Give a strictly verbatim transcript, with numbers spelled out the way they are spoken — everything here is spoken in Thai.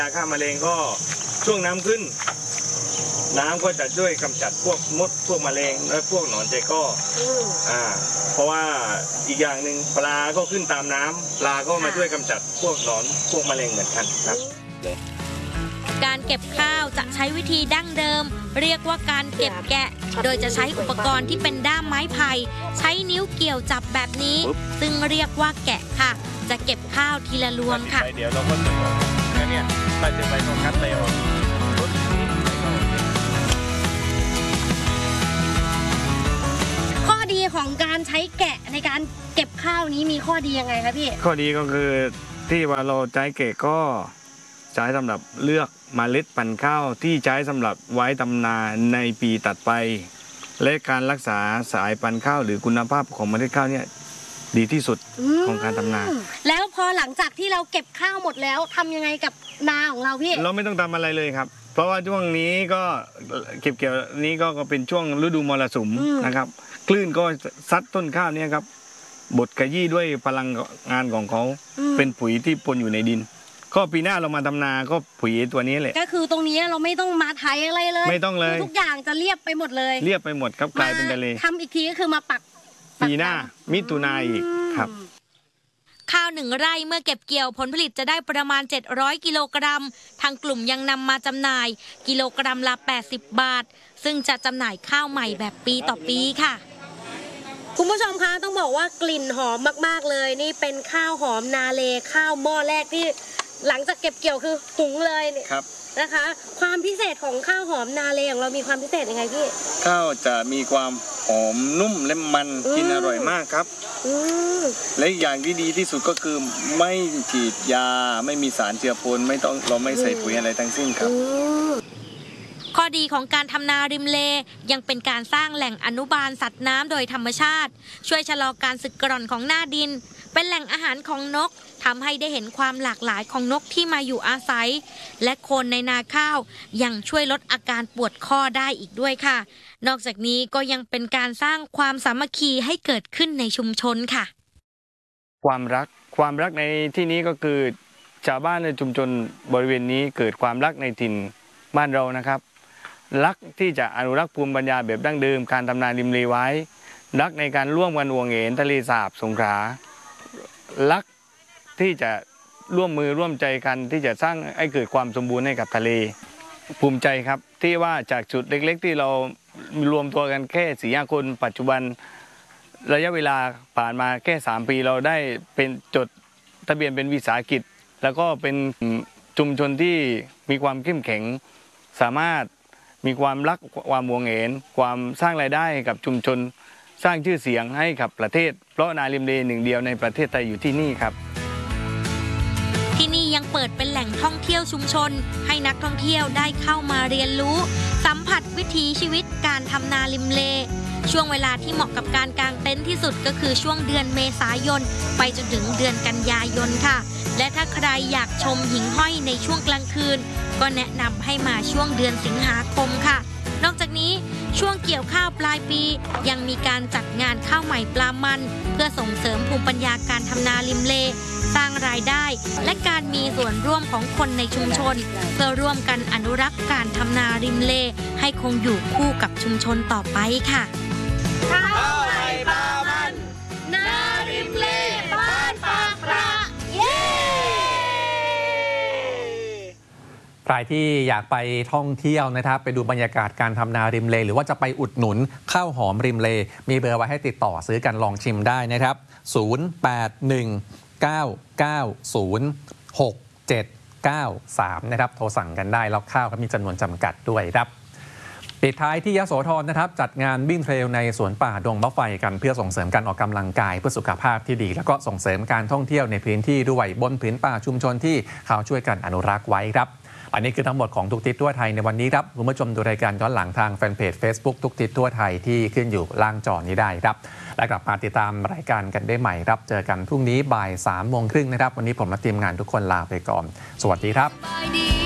ยาฆ่าแมลงก็ช่วงน้ำขึ้นน้ำก็จะช่วยกำจัดพวกมดพวกแมลงและพวกหนอนใจก้ออ่าเพราะว่าอีกอย่างหนึ่งปลาก็ขึ้นตามน้ำปลาก็มาช่วยกำจัดพวกหนอนพวกแมลงเหมือนกันครับการเก็บข้าวจะใช้วิธีดั้งเดิมเรียกว่าการเก็บแกะโดยจะใช้อุปกรณ์ที่เป็นด้ามไม้ไผ่ใช้นิ้วเกี่ยวจับแบบนี้ซึ่งเรียกว่าแกะค่ะจะเก็บข้าวทีละรวงค่ะเดี๋ยวเราก็จะเนี่ยถ้าจะไปตรงคัดเลยข้อดีของการใช้แกะในการเก็บข้าวนี้มีข้อดียังไงคะพี่ข้อดีก็คือที่ว่าเราใช้แกะก็ใช้สำหรับเลือกเมล็ดพันธุ์ข้าวที่ใช้สำหรับไว้ทำนาในปีตัดไปและการรักษาสายพันธุ์ข้าวหรือคุณภาพของเมล็ดข้าวเนี่ยดีที่สุดของการทำนาแล้วพอหลังจากที่เราเก็บข้าวหมดแล้วทำยังไงกับนาของเราพี่เราไม่ต้องทำอะไรเลยครับเพราะว่าช่วงนี้ก็เก็บเกี่ยวนี้ก็เป็นช่วงฤดูมรสุมนะครับคลื่นก็ซัดต้นข้าวเนี่ยครับบดขยี้ด้วยพลังงานของเขาเป็นปุ๋ยที่ปนอยู่ในดินก็ปีหน้าเรามาทำนาก็ปุ๋ยตัวนี้แหละก็คือตรงนี้เราไม่ต้องมาไถอะไรเลยไม่ต้องเลยทุกอย่างจะเรียบไปหมดเลยเรียบไปหมดครับกลายเป็นทะเลทำอีกทีก็คือมาปักปีหน้ามิถุนาอีกครับข้าวหนึ่งไร่เมื่อเก็บเกี่ยวผลผลิตจะได้ประมาณเจ็ดร้อยกิโลกรัมทางกลุ่มยังนำมาจำหน่ายกิโลกรัมละแปดสิบบาทซึ่งจะจำหน่ายข้าวใหม่แบบปีต่อปีค่ะคุณผู้ชมคะต้องบอกว่ากลิ่นหอมมากๆเลยนี่เป็นข้าวหอมนาเลข้าวหม้อแรกที่หลังจากเก็บเกี่ยวคือหุงเลยครับนะคะความพิเศษของข้าวหอมนาเลของเรามีความพิเศษยังไงพี่ข้าวจะมีความหอมนุ่มและมันกินอร่อยมากครับและอย่างที่ดีที่สุดก็คือไม่ฉีดยาไม่มีสารเจือปนไม่ต้องเราไม่ใส่ปุ๋ยอะไรทั้งสิ้นครับข้อดีของการทำนาริมเลยังเป็นการสร้างแหล่งอนุบาลสัตว์น้ำโดยธรรมชาติช่วยชะลอการสึกกร่อนของหน้าดินเป็นแหล่งอาหารของนกทำให้ได้เห็นความหลากหลายของนกที่มาอยู่อาศัยและโคนในนาข้าวยังช่วยลดอาการปวดข้อได้อีกด้วยค่ะนอกจากนี้ก็ยังเป็นการสร้างความสามัคคีให้เกิดขึ้นในชุมชนค่ะความรักความรักในที่นี้ก็คือชาวบ้านในชุมชนบริเวณนี้เกิดความรักในถิ่นบ้านเรานะครับรักที่จะอนุรักษ์ภูมิปัญญาแบบดั้งเดิมการทำนาริมเลไว้รักในการร่วมกันห่วงเหนทะเลสาบสงขลารักที่จะร่วมมือร่วมใจกันที่จะสร้างให้เกิดความสมบูรณ์ให้กับทะเลภูมิใจครับที่ว่าจากจุดเล็กๆที่เรารวมตัวกันแค่สี่ห้าคนปัจจุบันระยะเวลาผ่านมาแค่สามปีเราได้เป็นจดทะเบียนเป็นวิสาหกิจแล้วก็เป็นชุมชนที่มีความเข้มแข็งสามารถมีความรักความห่วงเหนความสร้างรายได้ให้กับชุมชนสร้างชื่อเสียงให้กับประเทศเพราะนาริมเลหนึ่งเดียวในประเทศไทยอยู่ที่นี่ครับที่นี่ยังเปิดเป็นแหล่งท่องเที่ยวชุมชนให้นักท่องเที่ยวได้เข้ามาเรียนรู้สัมผัสวิถีชีวิตการทำนาริมเลช่วงเวลาที่เหมาะกับการกางเต็นท์ที่สุดก็คือช่วงเดือนเมษายนไปจนถึงเดือนกันยายนค่ะและถ้าใครอยากชมหิ่งห้อยในช่วงกลางคืนก็แนะนำให้มาช่วงเดือนสิงหาคมค่ะนอกจากนี้ช่วงเกี่ยวข้าวปลายปียังมีการจัดงานข้าวใหม่ปลามันเพื่อส่งเสริมภูมิปัญญาการทำนาริมเลสร้างรายได้และการมีส่วนร่วมของคนในชุมชนเพื่อร่วมกันอนุรักษ์การทำนาริมเลให้คงอยู่คู่กับชุมชนต่อไปค่ะข้าวใหม่ปลามันนาริมเลบ้านปากพระเย้ใครที่อยากไปท่องเที่ยวนะครับไปดูบรรยากาศการทำนาริมเลหรือว่าจะไปอุดหนุนข้าวหอมริมเลมีเบอร์ไว้ให้ติดต่อซื้อกันลองชิมได้นะครับศูนย์ แปด หนึ่ง เก้า เก้า ศูนย์ หก เจ็ด เก้า สามนะครับโทรสั่งกันได้แล้วข้าวก็มีจำนวนจำกัดด้วยครับปิดท้ายที่ยโสธรนะครับจัดงานวิ่งเทรลในสวนป่าดงมะไฟกันเพื่อส่งเสริมการออกกำลังกายเพื่อสุขภาพที่ดีแล้วก็ส่งเสริมการท่องเที่ยวในพื้นที่ด้วยบนผืนป่าชุมชนที่เขาช่วยกันอนุรักษ์ไว้ครับอันนี้คือทั้งหมดของทุกทิศทั่วไทยในวันนี้ครับคุณผู้ชมดูรายการย้อนหลังทางแฟนเพจ Facebook ทุกทิศทั่วไทยที่ขึ้นอยู่ล่างจอนี้ได้ครับและกลับมาติดตามรายการกันได้ใหม่ครับเจอกันพรุ่งนี้บ่ายสามโมงครึ่งนะครับวันนี้ผมและทีมงานทุกคนลาไปก่อนสวัสดีครับ